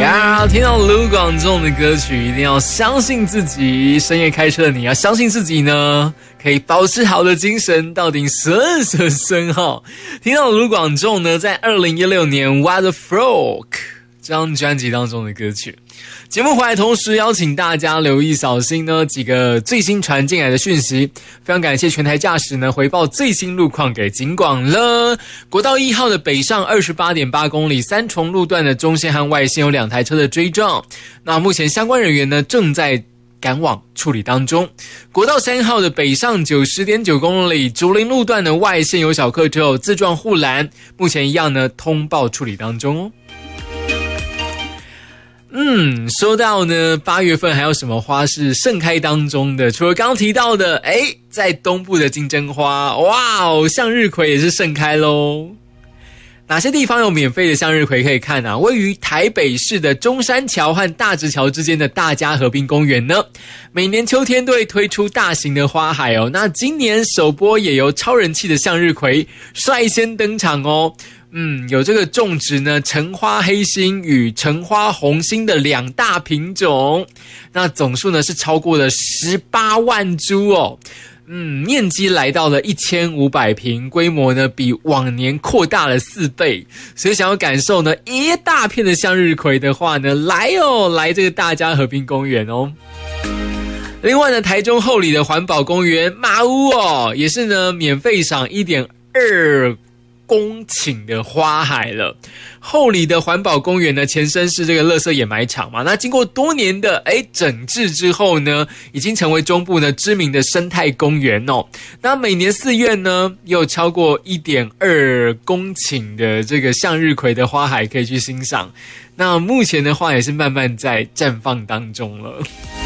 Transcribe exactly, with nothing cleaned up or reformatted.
呀，听到卢广仲的歌曲，一定要相信自己。深夜开车的你要相信自己呢，可以保持好的精神，到顶顺顺顺哈。听到卢广仲呢，在二零一六年《What a Frog》这张专辑当中的歌曲。节目回来同时邀请大家留意小心呢几个最新传进来的讯息，非常感谢全台驾驶呢回报最新路况给警广了。国道一号的北上 二十八点八公里，三重路段的中线和外线有两台车的追撞，那目前相关人员呢正在赶往处理当中。国道三号的北上 九十点九公里，竹林路段的外线有小客车有自撞护栏，目前一样呢通报处理当中哦。嗯，说到呢，八月份还有什么花是盛开当中的？除了刚刚提到的，诶，在东部的金针花，哇哦，向日葵也是盛开咯。哪些地方有免费的向日葵可以看啊？位于台北市的中山桥和大直桥之间的大家河滨公园呢，每年秋天都会推出大型的花海哦。那今年首波也由超人气的向日葵率先登场哦。嗯，有这个种植呢橙花黑心与橙花红心的两大品种，那总数呢是超过了十八万株哦。嗯，面积来到了一千五百平，规模呢比往年扩大了四倍，所以想要感受呢一大片的向日葵的话呢，来哦，来这个大家河滨公园哦。另外呢，台中后里的环保公园马屋哦，也是呢免费赏 一点二公顷的花海了。后里的环保公园呢，前身是这个垃圾掩埋场嘛，那经过多年的诶整治之后呢，已经成为中部呢知名的生态公园哦。那每年四月呢，有超过 一点二公顷的这个向日葵的花海可以去欣赏。那目前的话也是慢慢在绽放当中了。